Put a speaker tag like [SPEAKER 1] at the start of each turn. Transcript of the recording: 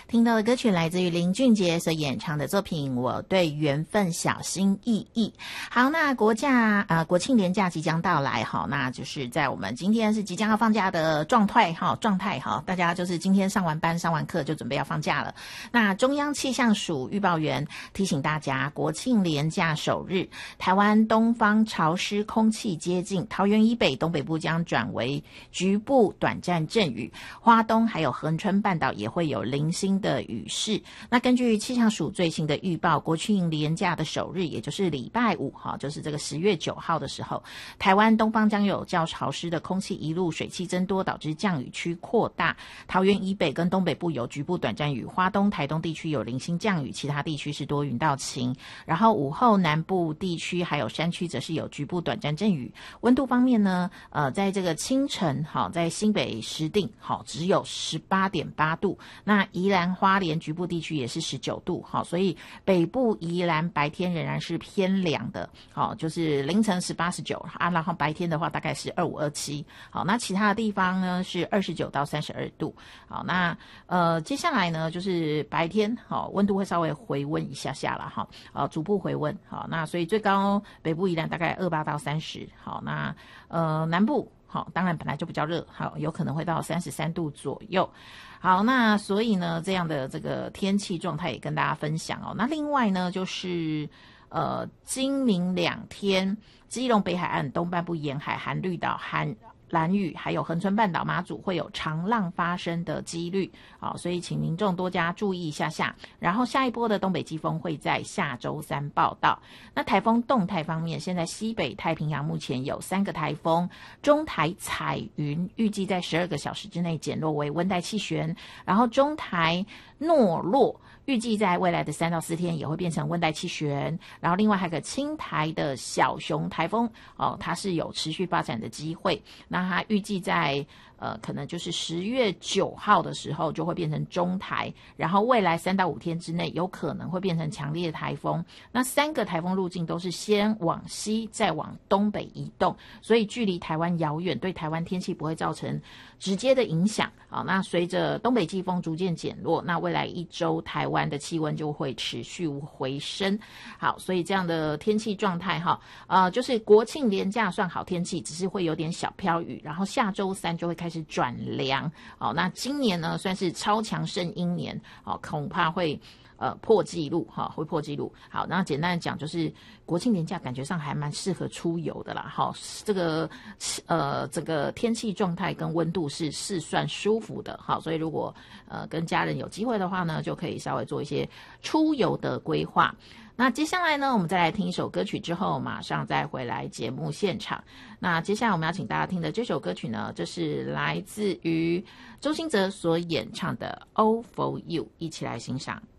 [SPEAKER 1] 听到的歌曲来自于林俊杰所演唱的作品《我对缘分小心翼翼》。好，那国庆连假即将到来，好，那就是在我们今天是即将要放假的状态，大家就是今天上完班上完课就准备要放假了。那中央气象署预报员提醒大家，国庆连假首日，台湾东方潮湿空气接近，桃园以北东北部将转为局部短暂阵雨，花东还有恒春半岛也会有零星的雨势。那根据气象署最新的预报，国庆连假的首日，也就是礼拜五，就是这个10月9号的时候，台湾东方将有较潮湿的空气移入，水汽增多，导致降雨区扩大。桃园以北跟东北部有局部短暂雨，花东、台东地区有零星降雨，其他地区是多云到晴。然后午后南部地区还有山区则是有局部短暂阵雨。温度方面呢，在这个清晨，在新北石碇，只有18.8度。那宜兰花莲局部地区也是19度，所以北部宜兰白天仍然是偏凉的，就是凌晨18、19啊，然后白天的话大概是25、27。好，那其他的地方呢是29到32度。好，那接下来呢就是白天，温度会稍微回温一下下了逐步回温。好，那所以最高北部宜兰大概28到30。好，那南部当然本来就比较热，有可能会到33度左右。好，那所以呢，这样的这个天气状态也跟大家分享哦。那另外呢，就是今明2天，基隆北海岸东半部沿海、含绿岛、兰屿还有恒春半岛、马祖会有长浪发生的几率，好，所以请民众多加注意一下。然后下一波的东北季风会在下周3报道。那台风动态方面，现在西北太平洋目前有3个台风，中台彩云预计在12个小时之内减弱为温带气旋，然后中台诺洛预计在未来的3到4天也会变成温带气旋，然后另外还有个青台的小熊台风，它是有持续发展的机会。那它预计在可能就是10月9号的时候就会变成中台，然后未来3到5天之内有可能会变成强烈台风。那3个台风路径都是先往西再往东北移动，所以距离台湾遥远，对台湾天气不会造成直接的影响。好，那随着东北季风逐渐减弱，那未来1周台湾的气温就会持续回升。好，所以这样的天气状态就是国庆连假算好天气，只是会有点小飘雨，然后下周3就会开始转凉。好，那今年呢算是超强圣婴年，恐怕会破纪录，会破纪录。好，那简单的讲就是国庆连假感觉上还蛮适合出游的啦。好，这个整个天气状态跟温度是算舒服的。好，所以如果跟家人有机会的话呢，就可以稍微做一些出游的规划。那接下来呢，我们再来听一首歌曲之后，马上再回来节目现场。那接下来我们要请大家听的这首歌曲呢，这是来自于周兴哲所演唱的《All for You》，一起来欣赏。